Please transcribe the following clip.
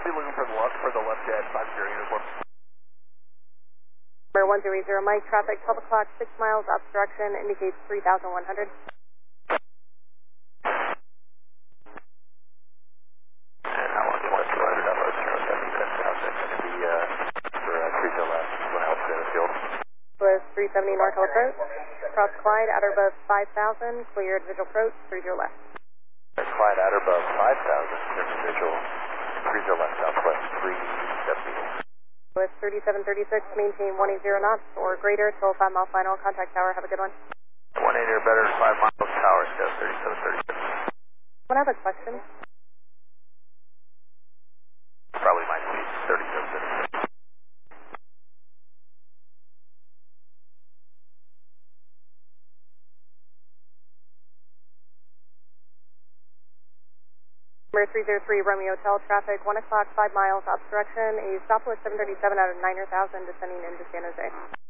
be looking for the left jet, 50 uniform. Number 130 Mike, traffic 12 o'clock, 6 miles, obstruction, indicates 3,100. And how long do you want 200 up, 070 That's going to be for 30 left, 1 help in the field. Was 370 North Hill approach, cross Clyde, outer above 5,000, cleared visual approach, 30 left. Clyde, outer above 5,000, cleared visual, 30 left, southwest, 370. Was 3736, maintain 180 knots or greater till 5 mile final, contact tower, have a good one. 180 or better, 5 miles, tower, step 3736. One other question. Probably my speed, 3736. Number 303 Romeo Hotel, traffic 1 o'clock, 5 miles, obstruction, a Southwest 737 out of 9,000 descending into San Jose.